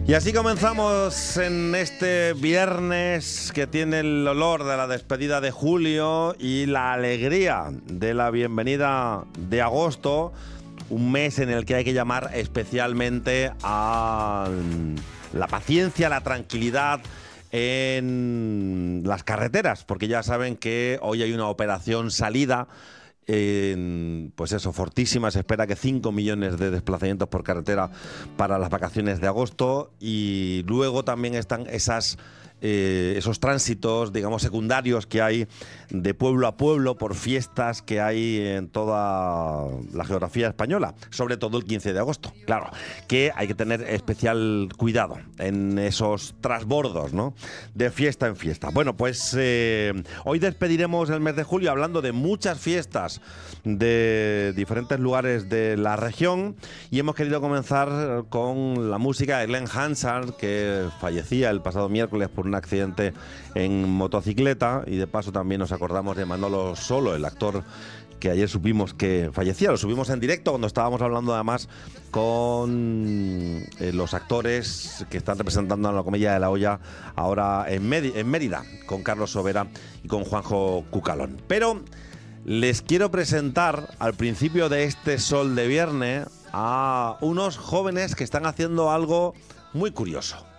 Y así comenzamos en este viernes que tiene el olor de la despedida de julio y la alegría de la bienvenida de agosto, un mes en el que hay que llamar especialmente a la paciencia, la tranquilidad en las carreteras, porque ya saben que hoy hay una operación salida. Pues eso, fortísima. Se espera que 5 millones de desplazamientos por carretera para las vacaciones de agosto, y luego también están esos tránsitos, digamos, secundarios que hay de pueblo a pueblo por fiestas que hay en toda la geografía española, sobre todo el 15 de agosto. Claro, que hay que tener especial cuidado en esos trasbordos, ¿no?, de fiesta en fiesta. Bueno, pues hoy despediremos el mes de julio hablando de muchas fiestas de diferentes lugares de la región, y hemos querido comenzar con la música de Glen Hansard, que fallecía el pasado miércoles por un accidente en motocicleta, y de paso también nos acordamos de Manolo Solo, el actor que ayer supimos que fallecía. Lo subimos en directo cuando estábamos hablando además con los actores que están representando a la Comedia de la Olla ahora en Mérida, con Carlos Sobera y con Juanjo Cucalón. Pero les quiero presentar al principio de este sol de viernes a unos jóvenes que están haciendo algo muy curioso.